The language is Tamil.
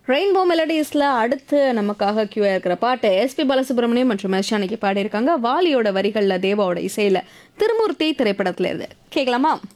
ரெயின்போ மெலடிஸ்ல அடுத்து நமக்காக கியூ இருக்கிற பாட்டு எஸ்பி பாலசுப்ரமணியம் மற்றும் மெர்ஷானிக்கு பாடியிருக்காங்க. வாலியோட வரிகள்ல தேவாவோட இசையில திருமூர்த்தி திரைப்படத்துல இருந்து கேட்கலாமா?